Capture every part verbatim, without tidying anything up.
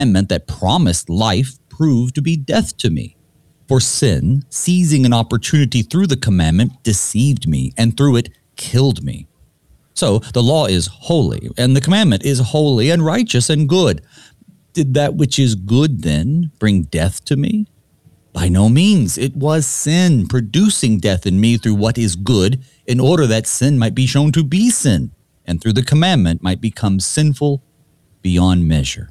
meant that promised life proved to be death to me. For sin, seizing an opportunity through the commandment, deceived me, and through it killed me. So the law is holy, and the commandment is holy and righteous and good. Did that which is good then bring death to me? By no means. It was sin producing death in me through what is good, in order that sin might be shown to be sin, and through the commandment might become sinful beyond measure.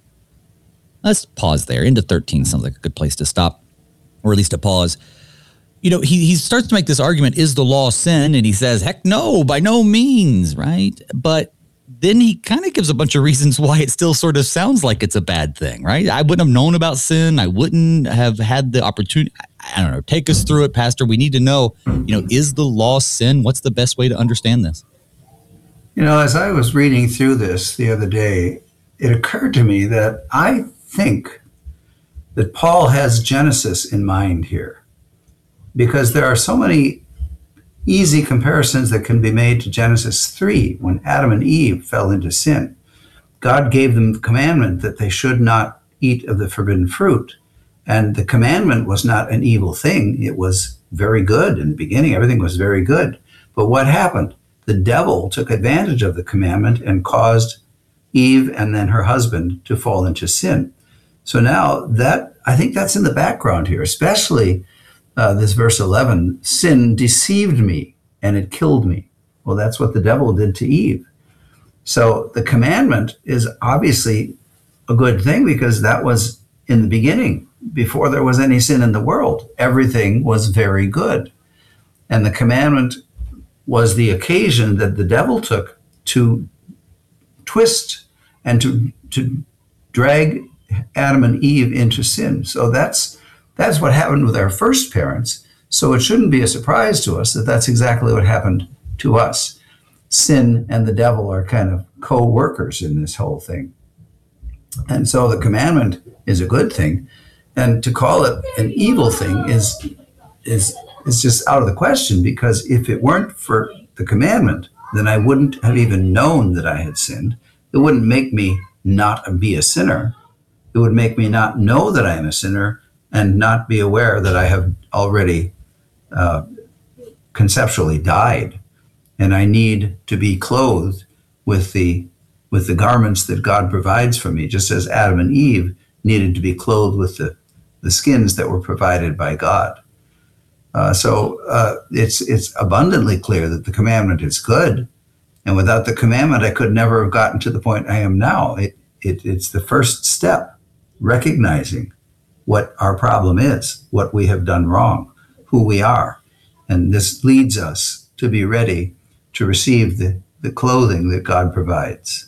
Let's pause there. Into thirteen sounds like a good place to stop, or at least a pause. You know, he, he starts to make this argument, is the law sin? And he says, heck no, by no means, right? But then he kind of gives a bunch of reasons why it still sort of sounds like it's a bad thing, right? I wouldn't have known about sin. I wouldn't have had the opportunity. I don't know. Take us through it, Pastor. We need to know, you know, is the law sin? What's the best way to understand this? You know, as I was reading through this the other day, it occurred to me that I think that Paul has Genesis in mind here, because there are so many easy comparisons that can be made to Genesis three, when Adam and Eve fell into sin. God gave them the commandment that they should not eat of the forbidden fruit. And the commandment was not an evil thing. It was very good. In the beginning, everything was very good. But what happened? The devil took advantage of the commandment and caused Eve and then her husband to fall into sin. So now that, I think that's in the background here, especially uh, this verse eleven, sin deceived me and it killed me. Well, that's what the devil did to Eve. So the commandment is obviously a good thing, because that was in the beginning, before there was any sin in the world. Everything was very good. And the commandment was the occasion that the devil took to twist and to, to drag Adam and Eve into sin. So that's that's what happened with our first parents. So it shouldn't be a surprise to us that that's exactly what happened to us. Sin and the devil are kind of co-workers in this whole thing. And so the commandment is a good thing, and to call it an evil thing is is is just out of the question, because if it weren't for the commandment, then I wouldn't have even known that I had sinned. It wouldn't make me not be a sinner. It would make me not know that I am a sinner and not be aware that I have already uh, conceptually died, and I need to be clothed with the with the garments that God provides for me, just as Adam and Eve needed to be clothed with the, the skins that were provided by God. Uh, so uh, it's it's abundantly clear that the commandment is good, and without the commandment, I could never have gotten to the point I am now. It, it it's the first step, recognizing what our problem is, what we have done wrong, who we are. And this leads us to be ready to receive the, the clothing that God provides.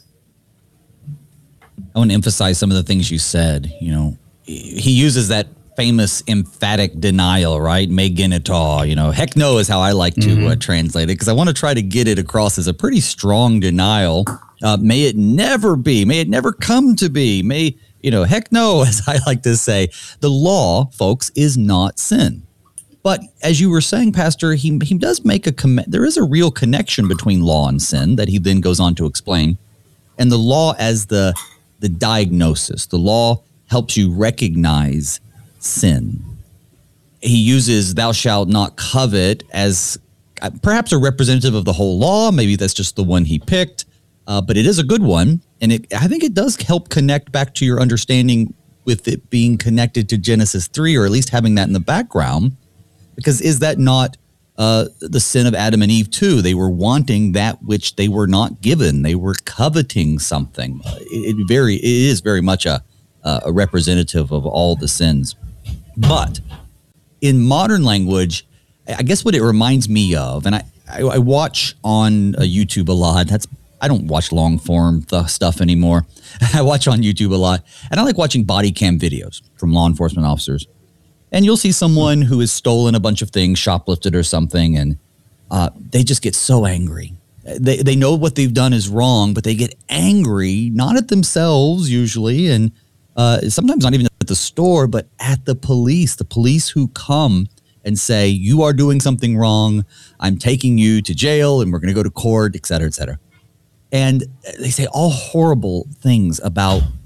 I want to emphasize some of the things you said. You know, he uses that famous emphatic denial, right? Me genita, you know, heck no is how I like to mm-hmm. uh, translate it, because I want to try to get it across as a pretty strong denial. Uh, may it never be, may it never come to be, may, you know, heck no, as I like to say. The law, folks, is not sin. But as you were saying, Pastor, he he does make a, com- there is a real connection between law and sin that he then goes on to explain. And the law as the the diagnosis, the law helps you recognize sin. He uses thou shalt not covet as perhaps a representative of the whole law. Maybe that's just the one he picked, uh, but it is a good one. And it, I think it does help connect back to your understanding with it being connected to Genesis three, or at least having that in the background. Because is that not uh, the sin of Adam and Eve too? They were wanting that which they were not given. They were coveting something. It, it very, it is very much a, a representative of all the sins. But in modern language, I guess what it reminds me of, and I, I, I watch on uh, YouTube a lot. That's I don't watch long form th- stuff anymore. I watch on YouTube a lot, and I like watching body cam videos from law enforcement officers. And you'll see someone who has stolen a bunch of things, shoplifted or something, and uh, they just get so angry. They they know what they've done is wrong, but they get angry, not at themselves usually, and uh, sometimes not even at the store, but at the police, the police who come and say, you are doing something wrong. I'm taking you to jail, and we're going to go to court, et cetera, et cetera. And they say all horrible things about the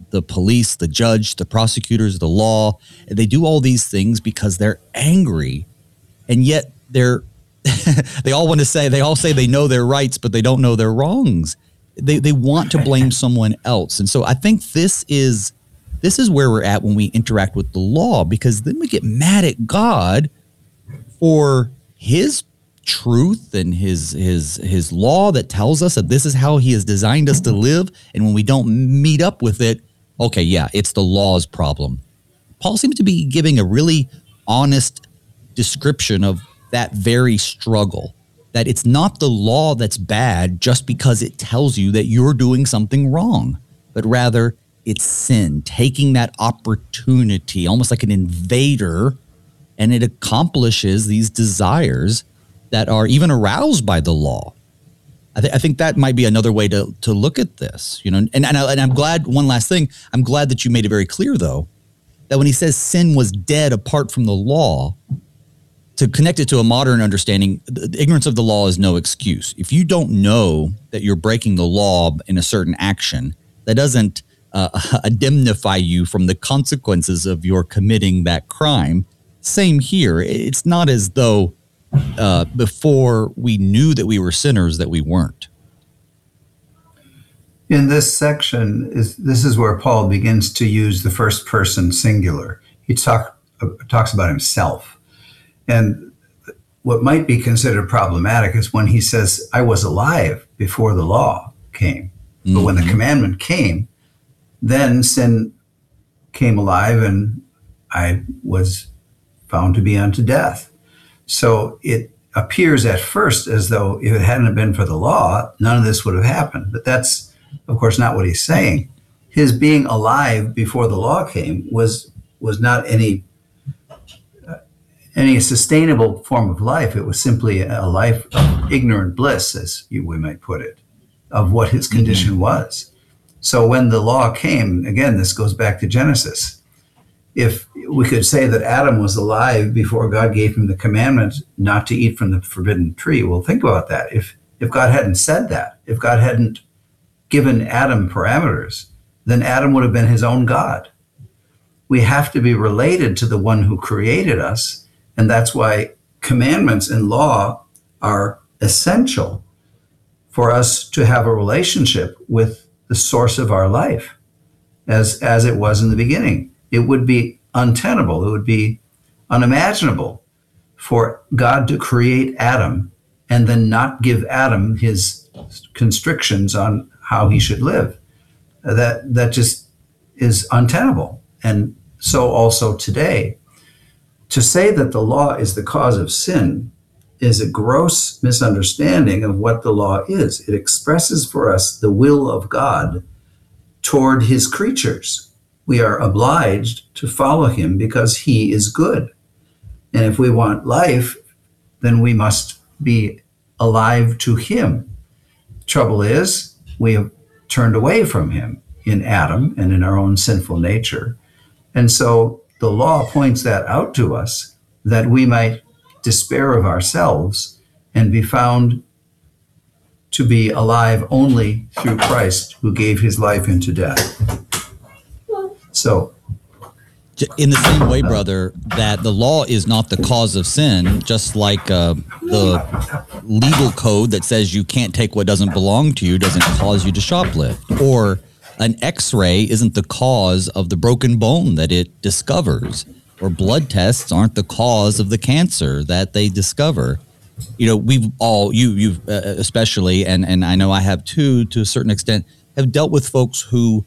the police, the judge, the prosecutors, the law. They do all these things because they're angry, and yet they're they all want to say they all say they know their rights, but they don't know their wrongs. They they want to blame someone else, and so I think this is this is where we're at when we interact with the law, because then we get mad at God for His truth and his his his law that tells us that this is how He has designed us to live, and when we don't meet up with it, okay, yeah, it's the law's problem. Paul seems to be giving a really honest description of that very struggle, that it's not the law that's bad just because it tells you that you're doing something wrong, but rather it's sin taking that opportunity almost like an invader, and it accomplishes these desires that are even aroused by the law. I, th- I think that might be another way to to look at this, you know. And and, I, and I'm glad. One last thing, I'm glad that you made it very clear, though, that when he says sin was dead apart from the law, to connect it to a modern understanding, the ignorance of the law is no excuse. If you don't know that you're breaking the law in a certain action, that doesn't uh, indemnify you from the consequences of your committing that crime. Same here. It's not as though uh, before we knew that we were sinners that we weren't. In this section, is this is where Paul begins to use the first person singular. He talk, uh, talks about himself. And what might be considered problematic is when he says, I was alive before the law came. Mm-hmm. But when the commandment came, then sin came alive and I was found to be unto death. So it appears at first as though if it hadn't been for the law, none of this would have happened. But that's, of course, not what he's saying. His being alive before the law came was was not any any sustainable form of life. It was simply a life of ignorant bliss, as you, we might put it, of what his condition mm-hmm. was. So when the law came, again, this goes back to Genesis. If we could say that Adam was alive before God gave him the commandment not to eat from the forbidden tree, well, think about that. If if God hadn't said that, if God hadn't given Adam parameters, then Adam would have been his own God. We have to be related to the one who created us. And that's why commandments and law are essential for us to have a relationship with the source of our life, as, as it was in the beginning. It would be untenable, it would be unimaginable for God to create Adam and then not give Adam his constrictions on how he should live. That, that just is untenable. And so also today. To say that the law is the cause of sin is a gross misunderstanding of what the law is. It expresses for us the will of God toward his creatures. We are obliged to follow him because he is good. And if we want life, then we must be alive to him. Trouble is, we have turned away from him in Adam and in our own sinful nature. And so the law points that out to us, that we might despair of ourselves and be found to be alive only through Christ, who gave his life into death. So, in the same way, brother, that the law is not the cause of sin, just like uh, the legal code that says you can't take what doesn't belong to you doesn't cause you to shoplift, or an X-ray isn't the cause of the broken bone that it discovers, or blood tests aren't the cause of the cancer that they discover. You know, we've all, you, you've uh, especially, and, and I know I have too, to a certain extent, have dealt with folks who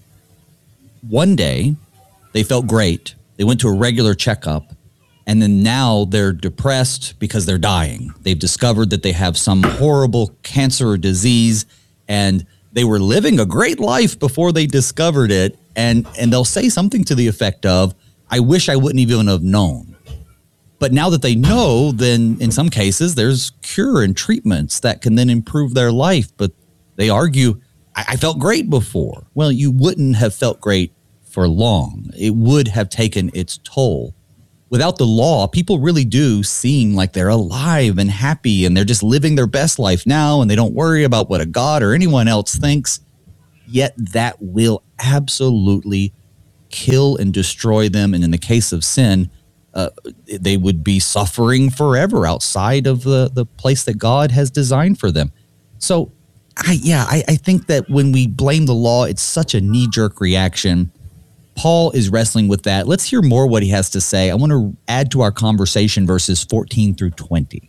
one day they felt great. They went to a regular checkup, and then now they're depressed because they're dying. They've discovered that they have some horrible cancer or disease, and they were living a great life before they discovered it, and, and they'll say something to the effect of, I wish I wouldn't even have known. But now that they know, then in some cases there's cure and treatments that can then improve their life. But they argue, I, I felt great before. Well, you wouldn't have felt great for long. It would have taken its toll. Without the law, people really do seem like they're alive and happy, and they're just living their best life now, and they don't worry about what a God or anyone else thinks. Yet that will absolutely kill and destroy them. And in the case of sin, uh, they would be suffering forever outside of the, the place that God has designed for them. So, I, yeah, I, I think that when we blame the law, it's such a knee-jerk reaction. Paul is wrestling with that. Let's hear more what he has to say. I want to add to our conversation verses fourteen through twenty.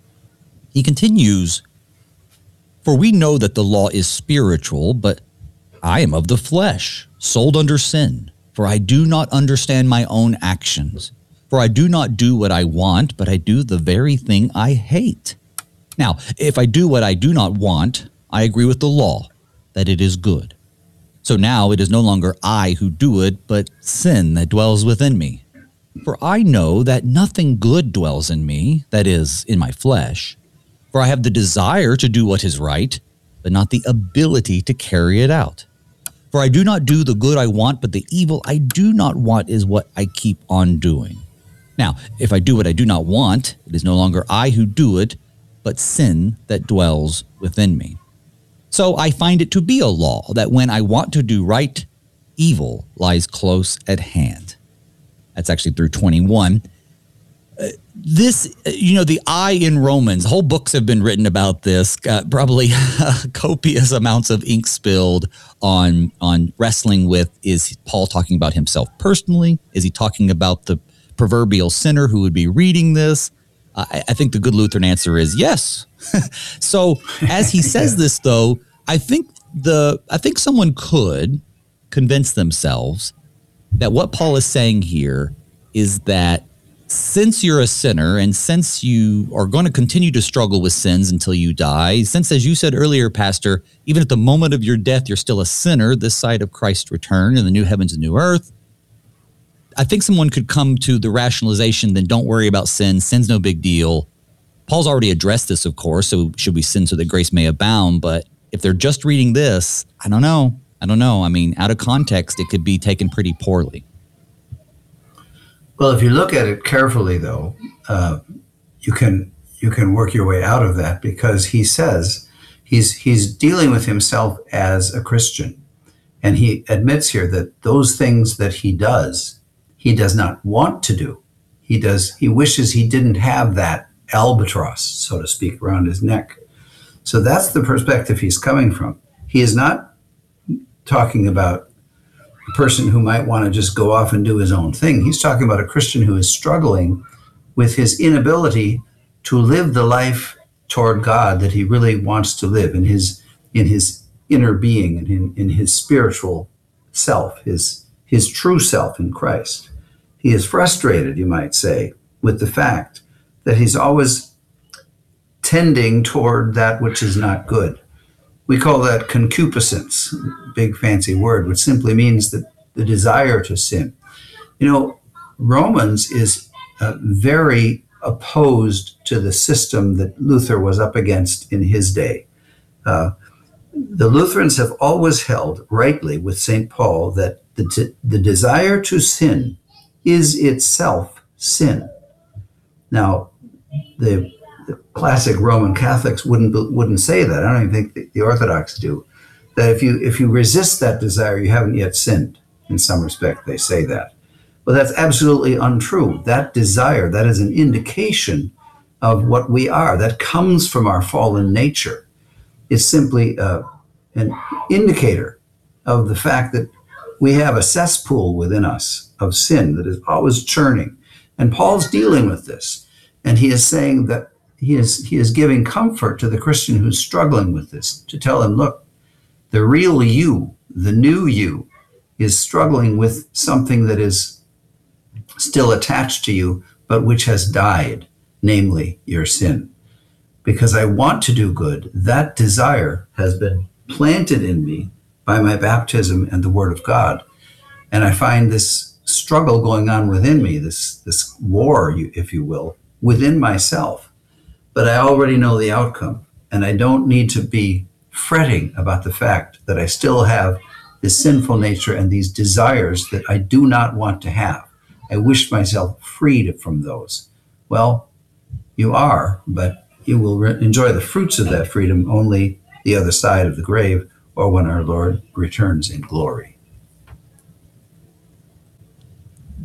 He continues, "For we know that the law is spiritual, but I am of the flesh, sold under sin. For I do not understand my own actions. For I do not do what I want, but I do the very thing I hate. Now, if I do what I do not want, I agree with the law that it is good. So now it is no longer I who do it, but sin that dwells within me. For I know that nothing good dwells in me, that is, in my flesh. For I have the desire to do what is right, but not the ability to carry it out. For I do not do the good I want, but the evil I do not want is what I keep on doing. Now, if I do what I do not want, it is no longer I who do it, but sin that dwells within me. So I find it to be a law that when I want to do right, evil lies close at hand." That's actually through twenty-one. Uh, this, you know, the I in Romans, whole books have been written about this, uh, probably uh, copious amounts of ink spilled on, on wrestling with, is Paul talking about himself personally? Is he talking about the proverbial sinner who would be reading this? Uh, I, I think the good Lutheran answer is yes. So as he says this, though, I think the I think someone could convince themselves that what Paul is saying here is that since you're a sinner and since you are going to continue to struggle with sins until you die, since, as you said earlier, Pastor, even at the moment of your death, you're still a sinner this side of Christ's return in the new heavens and new earth, I think someone could come to the rationalization, then don't worry about sin. Sin's no big deal. Paul's already addressed this, of course, so should we sin so that grace may abound? But if they're just reading this, I don't know. I don't know. I mean, out of context, it could be taken pretty poorly. Well, if you look at it carefully, though, uh, you can you can work your way out of that, because he says he's he's dealing with himself as a Christian, and he admits here that those things that he does, he does not want to do. He does. He wishes he didn't have that albatross, so to speak, around his neck. So that's the perspective he's coming from. He is not talking about a person who might want to just go off and do his own thing. He's talking about a Christian who is struggling with his inability to live the life toward God that he really wants to live in his in his inner being and in, in his spiritual self, his his true self in Christ. He is frustrated, you might say, with the fact that he's always tending toward that which is not good. We call that concupiscence, big fancy word, which simply means that the desire to sin. You know, Romans is uh, very opposed to the system that Luther was up against in his day. Uh, the Lutherans have always held, rightly with Saint Paul, that the, the desire to sin is itself sin. Now, the The classic Roman Catholics wouldn't wouldn't say that. I don't even think the, the Orthodox do. That if you if you resist that desire, you haven't yet sinned. In some respect, they say that. But that's absolutely untrue. That desire, that is an indication of what we are. That comes from our fallen nature. It's simply uh, an indicator of the fact that we have a cesspool within us of sin that is always churning. And Paul's dealing with this. And he is saying that He is he is giving comfort to the Christian who's struggling with this, to tell him, look, the real you, the new you, is struggling with something that is still attached to you, but which has died, namely your sin. Because I want to do good, that desire has been planted in me by my baptism and the Word of God. And I find this struggle going on within me, this, this war, if you will, within myself. But I already know the outcome, and I don't need to be fretting about the fact that I still have this sinful nature and these desires that I do not want to have. I wish myself freed from those. Well, you are, but you will re- enjoy the fruits of that freedom only the other side of the grave, or when our Lord returns in glory.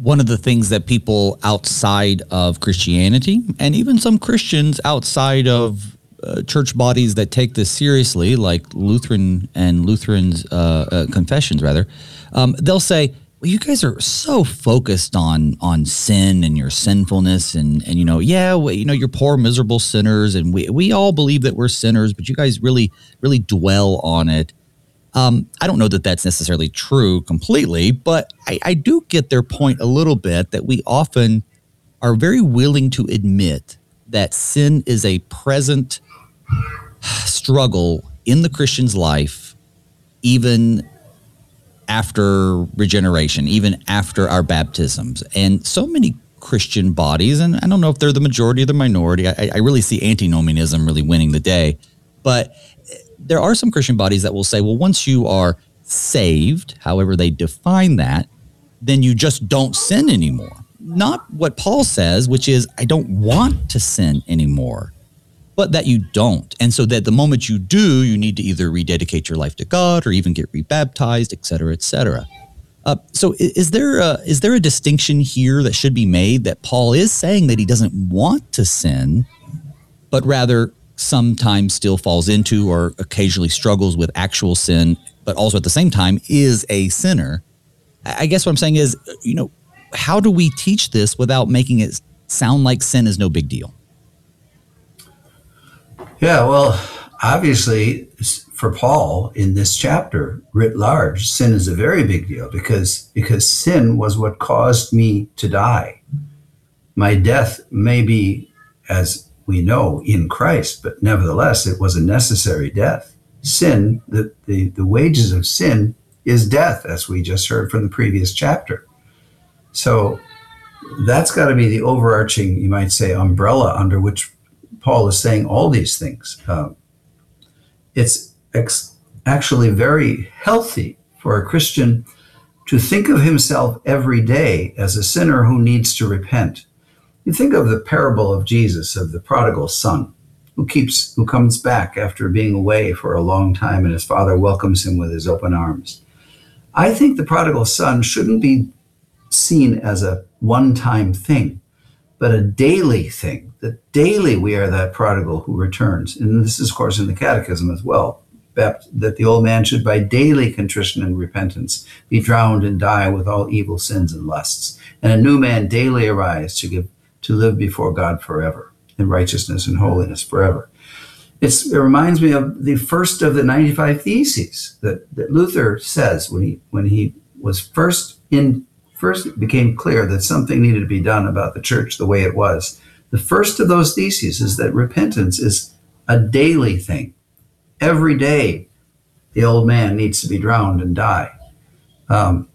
one of the things that people outside of Christianity and even some Christians outside of uh, church bodies that take this seriously, like Lutheran and Lutherans uh, uh, confessions, rather, um, they'll say, well, you guys are so focused on on sin and your sinfulness and, and you know, yeah, well, you know, you're poor, miserable sinners. And we, we all believe that we're sinners, but you guys really, really dwell on it. Um, I don't know that that's necessarily true completely, but I, I do get their point a little bit that we often are very willing to admit that sin is a present struggle in the Christian's life, even after regeneration, even after our baptisms. And so many Christian bodies, and I don't know if they're the majority or the minority, I, I really see antinomianism really winning the day, but there are some Christian bodies that will say, well, once you are saved, however they define that, then you just don't sin anymore. Not what Paul says, which is, I don't want to sin anymore, but that you don't. And so that the moment you do, you need to either rededicate your life to God or even get rebaptized, et cetera, et cetera. Uh, so is there a, is there a distinction here that should be made that Paul is saying that he doesn't want to sin, but rather sometimes still falls into or occasionally struggles with actual sin, but also at the same time is a sinner? I guess what I'm saying is, you know, how do we teach this without making it sound like sin is no big deal? Yeah, well, obviously for Paul in this chapter, writ large, sin is a very big deal because, because sin was what caused me to die. My death may be, as we know, in Christ, but nevertheless, it was a necessary death. Sin, the, the, the wages of sin is death, as we just heard from the previous chapter. So that's got to be the overarching, you might say, umbrella under which Paul is saying all these things. Um, it's ex- actually very healthy for a Christian to think of himself every day as a sinner who needs to repent. You think of the parable of Jesus, of the prodigal son, who keeps, who comes back after being away for a long time and his father welcomes him with his open arms. I think the prodigal son shouldn't be seen as a one-time thing, but a daily thing, that daily we are that prodigal who returns. And this is, of course, in the Catechism as well, that the old man should by daily contrition and repentance be drowned and die with all evil sins and lusts, and a new man daily arise to give to live before God forever in righteousness and holiness forever. It's, it reminds me of the first of the ninety-five Theses that, that Luther says when he when he was first in first it became clear that something needed to be done about the church the way it was. The first of those theses is that repentance is a daily thing. Every day, the old man needs to be drowned and die. Um,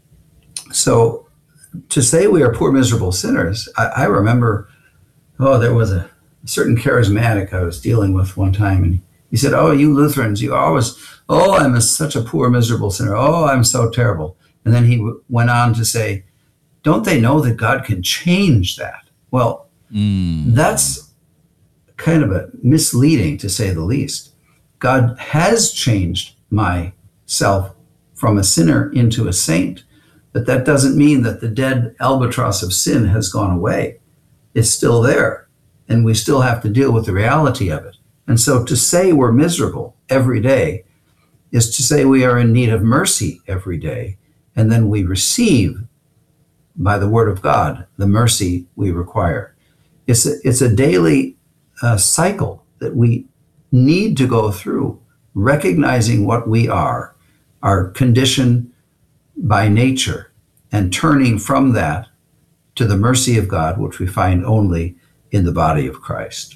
so. To say we are poor, miserable sinners, I, I remember, oh, there was a certain charismatic I was dealing with one time, and he said, oh, you Lutherans, you always, oh, I'm a, such a poor, miserable sinner. Oh, I'm so terrible. And then he w- went on to say, don't they know that God can change that? Well, mm. that's kind of a misleading, to say the least. God has changed myself from a sinner into a saint. But that doesn't mean that the dead albatross of sin has gone away. It's still there, and we still have to deal with the reality of it. And so to say we're miserable every day is to say we are in need of mercy every day, and then we receive, by the word of God, the mercy we require. It's a, it's a daily uh, cycle that we need to go through, recognizing what we are, our condition by nature, and turning from that to the mercy of God, which we find only in the body of Christ.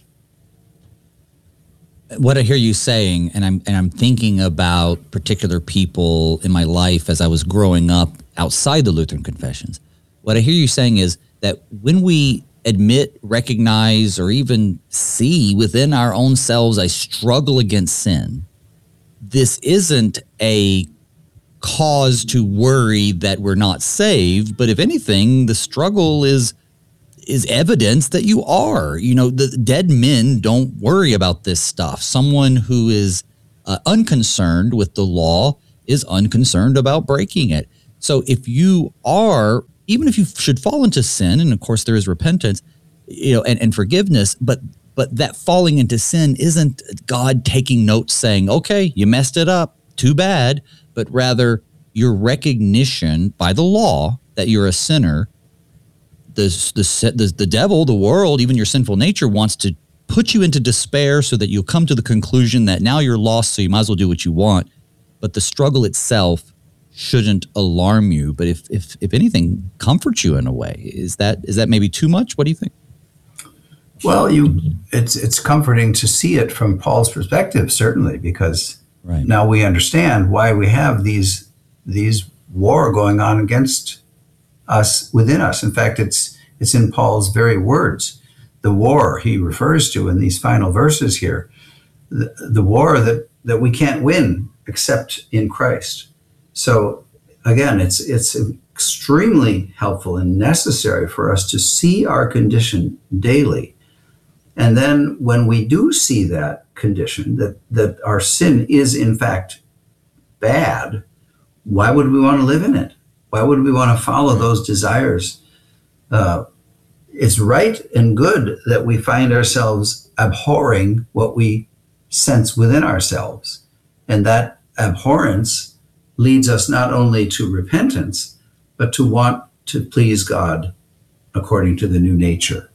What I hear you saying, and I'm and I'm thinking about particular people in my life as I was growing up outside the Lutheran confessions. What I hear you saying is that when we admit, recognize, or even see within our own selves a struggle against sin, this isn't a cause to worry that we're not saved, but if anything, the struggle is is evidence that you are. You know, the dead men don't worry about this stuff. Someone who is uh, unconcerned with the law is unconcerned about breaking it. So if you are even if you should fall into sin, and of course there is repentance, you know, and, and forgiveness, but but that falling into sin isn't God taking notes saying, okay, you messed it up, too bad, but rather your recognition by the law that you're a sinner. The, the, the, the devil, the world, even your sinful nature wants to put you into despair so that you'll come to the conclusion that now you're lost, so you might as well do what you want. But the struggle itself shouldn't alarm you, but if if if anything, comforts you in a way. Is that is that maybe too much? What do you think? Well, you it's it's comforting to see it from Paul's perspective, certainly, because right. now we understand why we have these these war going on against us within us. In fact, it's it's in Paul's very words. The war he refers to in these final verses here, the, the war that, that we can't win except in Christ. So again, it's it's extremely helpful and necessary for us to see our condition daily. And then when we do see that condition, that, that our sin is in fact bad, why would we want to live in it? Why would we want to follow those desires? Uh, it's right and good that we find ourselves abhorring what we sense within ourselves. And that abhorrence leads us not only to repentance, but to want to please God according to the new nature.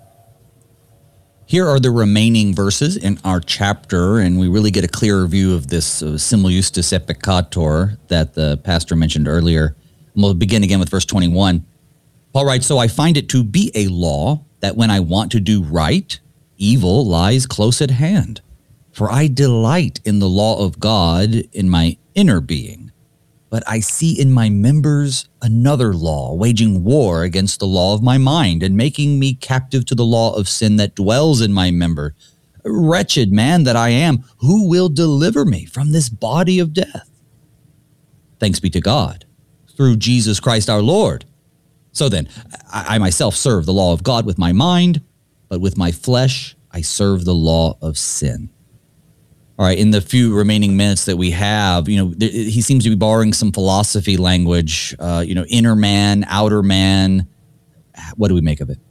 Here are the remaining verses in our chapter, and we really get a clearer view of this uh, simul justus et peccator that the pastor mentioned earlier. And we'll begin again with verse twenty-one. Paul writes, "So I find it to be a law that when I want to do right, evil lies close at hand. For I delight in the law of God in my inner being. But I see in my members another law, waging war against the law of my mind and making me captive to the law of sin that dwells in my member. Wretched man that I am, who will deliver me from this body of death? Thanks be to God, through Jesus Christ our Lord. So then, I, I myself serve the law of God with my mind, but with my flesh I serve the law of sin." All right, in the few remaining minutes that we have, you know, th- he seems to be borrowing some philosophy language, uh, you know, inner man, outer man. What do we make of it?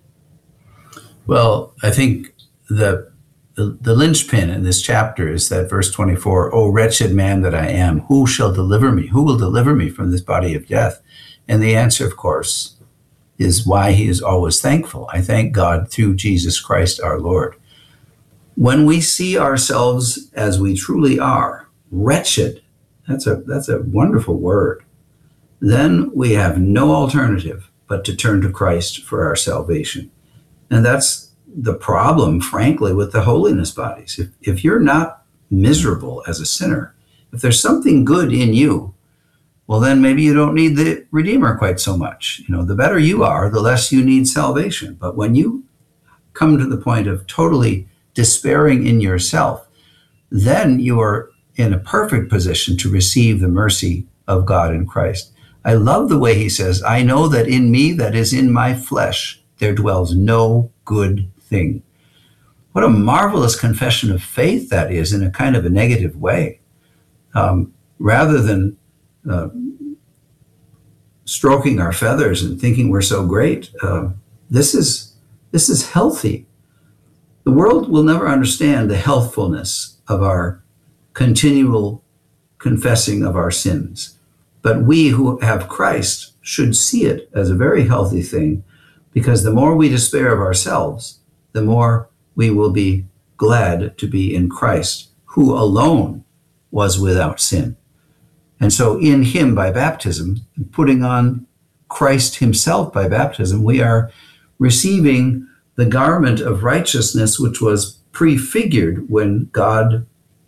Well, I think the, the the linchpin in this chapter is that verse twenty-four, "O wretched man that I am, who shall deliver me? Who will deliver me from this body of death?" And the answer, of course, is why he is always thankful. I thank God through Jesus Christ our Lord. When we see ourselves as we truly are, wretched, that's a that's a wonderful word, then we have no alternative but to turn to Christ for our salvation. And that's the problem, frankly, with the holiness bodies. If, if you're not miserable as a sinner, if there's something good in you, well, then maybe you don't need the Redeemer quite so much. You know, the better you are, the less you need salvation. But when you come to the point of totally despairing in yourself, then you are in a perfect position to receive the mercy of God in Christ. I love the way he says, "I know that in me, that is in my flesh, there dwells no good thing." What a marvelous confession of faith that is, in a kind of a negative way. Um, rather than uh, stroking our feathers and thinking we're so great, uh, this is this is healthy. The world will never understand the healthfulness of our continual confessing of our sins. But we who have Christ should see it as a very healthy thing, because the more we despair of ourselves, the more we will be glad to be in Christ, who alone was without sin. And so in him by baptism, putting on Christ himself by baptism, we are receiving the garment of righteousness, which was prefigured when God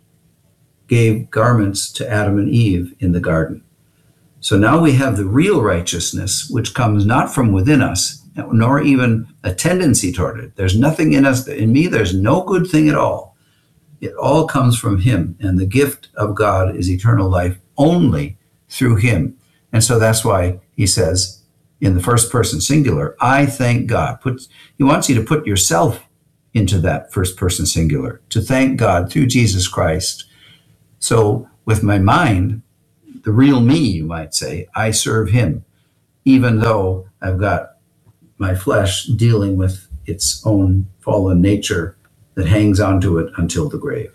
gave garments to Adam and Eve in the garden. So now we have the real righteousness, which comes not from within us, nor even a tendency toward it. There's nothing in us. In me, there's no good thing at all. It all comes from him, and the gift of God is eternal life only through him. And so that's why he says, in the first person singular, "I thank God." Put, he wants you to put yourself into that first person singular, to thank God through Jesus Christ. So with my mind, the real me, you might say, I serve him. even though I've got my flesh dealing with its own fallen nature that hangs onto it until the grave.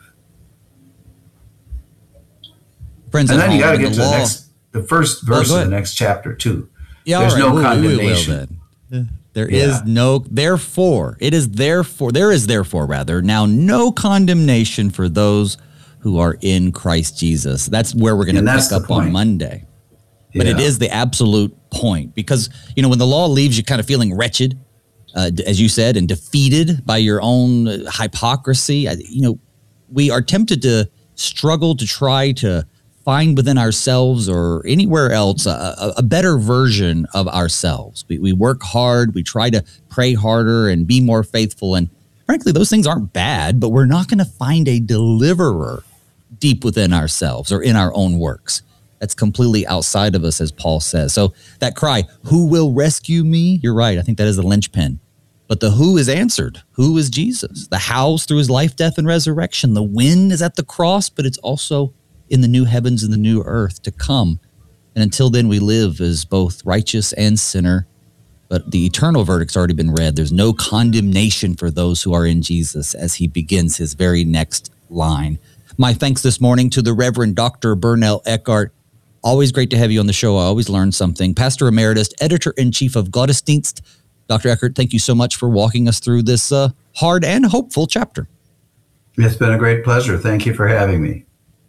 Friends, and then you got to the get to law, the next, the first verse oh, of the next chapter too. Yeah, There's right. no we, condemnation. We will, then. There Yeah. is no, therefore, it is therefore, there is therefore rather now no condemnation for those who are in Christ Jesus. That's where we're going And to that's pick the up on point. Monday. But it Yeah. is the absolute point because, you know, when the law leaves you kind of feeling wretched, uh, as you said, and defeated by your own hypocrisy, I- you know, we are tempted to struggle to try to find within ourselves or anywhere else a, a, a better version of ourselves. We, we work hard, we try to pray harder and be more faithful. And frankly, those things aren't bad, but we're not going to find a deliverer deep within ourselves or in our own works. That's completely outside of us, as Paul says. So that cry, who will rescue me? You're right. I think that is the linchpin. But the who is answered. Who is Jesus? The how's through his life, death, and resurrection. The when is at the cross, but it's also in the new heavens and the new earth to come. And until then, we live as both righteous and sinner. But the eternal verdict's already been read. There's no condemnation for those who are in Jesus as he begins his very next line. My thanks this morning to the Reverend Doctor Bernell Eckart. Always great to have you on the show. I always learn something. Pastor Emeritus, Editor-in-Chief of Gottesdienst. Doctor Eckart, thank you so much for walking us through this uh, hard and hopeful chapter. It's been a great pleasure. Thank you for having me.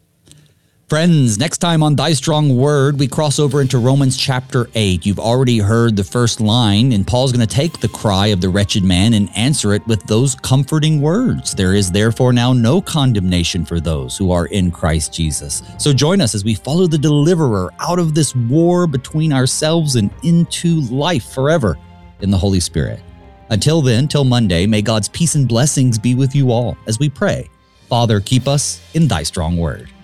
Friends, next time on Thy Strong Word, we cross over into Romans chapter eight. You've already heard the first line, and Paul's going to take the cry of the wretched man and answer it with those comforting words. There is therefore now no condemnation for those who are in Christ Jesus. So join us as we follow the deliverer out of this war between ourselves and into life forever in the Holy Spirit. Until then, till Monday, may God's peace and blessings be with you all as we pray. Father, keep us in Thy strong word.